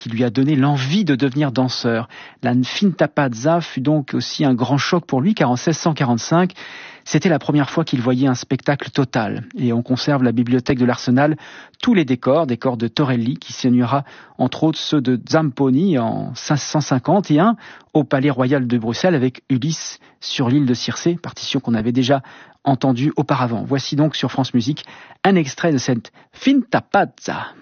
qui lui a donné l'envie de devenir danseur. La Finta Pazza fut donc aussi un grand choc pour lui, car en 1645, c'était la première fois qu'il voyait un spectacle total. Et on conserve la bibliothèque de l'Arsenal, tous les décors de Torelli, qui signera entre autres ceux de Zamponi en 1551 au Palais Royal de Bruxelles avec Ulysse sur l'île de Circé, partition qu'on avait déjà entendue auparavant. Voici donc sur France Musique un extrait de cette Finta Pazza.